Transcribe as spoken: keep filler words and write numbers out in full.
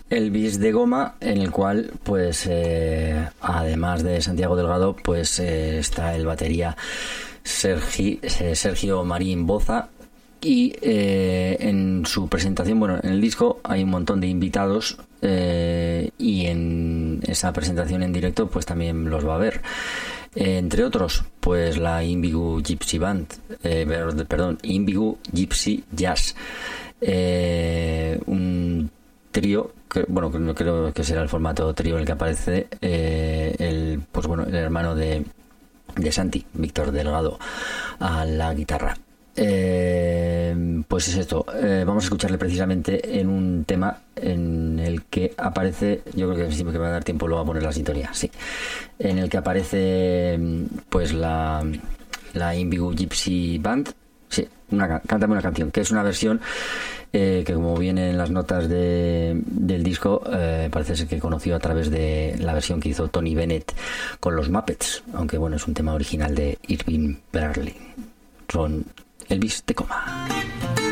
Elvis de Goma, en el cual, pues, eh, además de Santiago Delgado, pues eh, está el batería Sergi, eh, Sergio Marín Boza. Y eh, en su presentación, bueno, en el disco hay un montón de invitados eh, y en esa presentación en directo pues también los va a haber. Eh, entre otros, pues la Invigu Gypsy Band, eh, perdón, Invigu Gypsy Jazz, eh, un trío que, bueno, que no creo que será el formato trío en el que aparece eh, el, pues bueno, el hermano de, de Santi, Víctor Delgado, a la guitarra. Eh, pues es esto, eh, vamos a escucharle precisamente en un tema en el que aparece, yo creo que siempre que me va a dar tiempo lo va a poner la sintonía, sí, en el que aparece pues la la Invigu Gypsy Band, sí, una, cántame una canción, que es una versión eh, que como viene en las notas de, del disco, eh, parece ser que conoció a través de la versión que hizo Tony Bennett con los Muppets, aunque bueno, es un tema original de Irving Berlin. Son Elvis de Goma.